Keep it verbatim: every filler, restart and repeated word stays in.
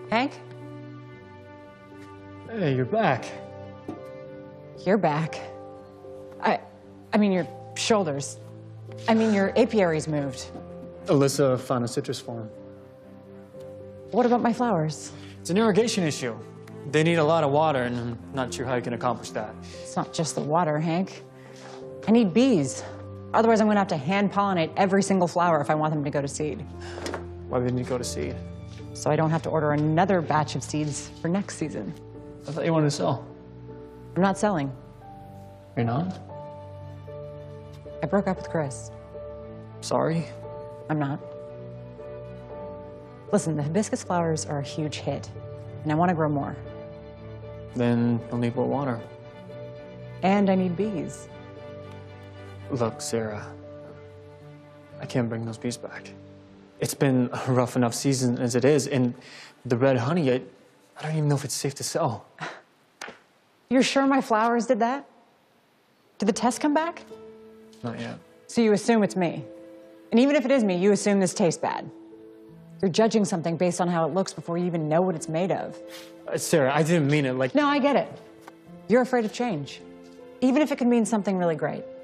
Hank? Hey, you're back. You're back. I, I mean, your shoulders. I mean, your apiary's moved. Alyssa found a citrus farm. What about my flowers? It's an irrigation issue. They need a lot of water, and I'm not sure how you can accomplish that. It's not just the water, Hank. I need bees. Otherwise, I'm gonna have to hand pollinate every single flower if I want them to go to seed. Why didn't you go to seed? So I don't have to order another batch of seeds for next season. I thought you wanted to sell. I'm not selling. You're not? I broke up with Chris. Sorry? I'm not. Listen, the hibiscus flowers are a huge hit, and I want to grow more. Then you'll need more water. And I need bees. Look, Sarah, I can't bring those bees back. It's been a rough enough season as it is, and the red honey, I, I don't even know if it's safe to sell. You're sure my flowers did that? Did the test come back? Not yet. So you assume it's me. And even if it is me, you assume this tastes bad. You're judging something based on how it looks before you even know what it's made of. Uh, Sarah, I didn't mean it like... No, I get it. You're afraid of change, even if it could mean something really great.